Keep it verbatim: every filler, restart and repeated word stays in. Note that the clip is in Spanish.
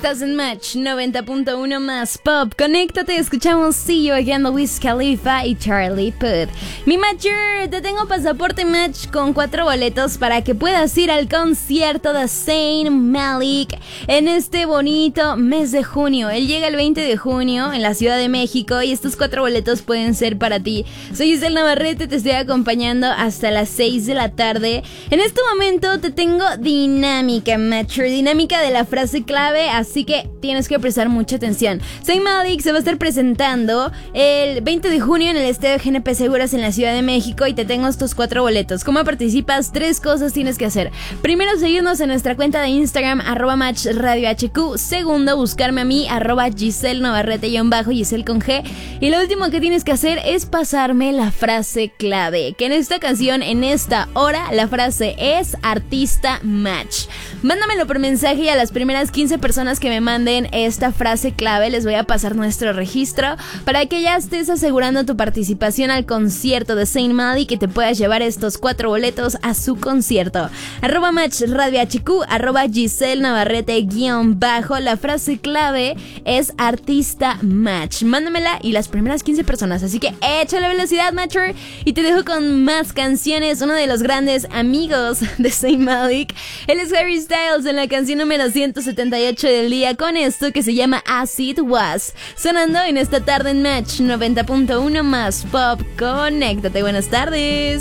Estás en Match noventa punto uno más Pop. Conéctate, escuchamos See You Again de Wiz Khalifa y Charlie Puth. Mi Matcher, te tengo pasaporte Match con cuatro boletos para que puedas ir al concierto de Zayn Malik en este bonito mes de junio. Él llega el veinte de junio en la Ciudad de México y estos cuatro boletos pueden ser para ti. Soy Giselle Navarrete, te estoy acompañando hasta las seis de la tarde. En este momento te tengo dinámica Matcher, dinámica de la frase clave, así que tienes que prestar mucha atención. Zayn Malik se va a estar presentando el veinte de junio en el estadio G N P Seguros en la Ciudad de México y te tengo estos cuatro boletos. ¿Cómo participas? Tres cosas tienes que hacer. Primero, seguirnos en nuestra cuenta de Instagram, arroba Match Radio H Q. Segundo, buscarme a mí, arroba Giselle Navarrete guión bajo, Giselle con G. Y lo último que tienes que hacer es pasarme la frase clave, que en esta canción, en esta hora, la frase es Artista Match. Mándamelo por mensaje y a las primeras quince personas que me manden esta frase clave les voy a pasar nuestro registro para que ya estés asegurando tu participación al concierto de Zayn Malik y te puedas llevar estos cuatro boletos a su concierto. Arroba Match Radio H Q, arroba Giselle Navarrete guión bajo. La frase clave es Artista Match. Mándamela y las primeras quince personas. Así que échale velocidad, Matcher. Y te dejo con más canciones. Uno de los grandes amigos de Zayn Malik, él es Harry Styles, en la canción número ciento setenta y ocho del día, con esto que se llama As It Was, sonando en esta tarde en Match noventa punto uno más Pop. Conéctate, buenas tardes.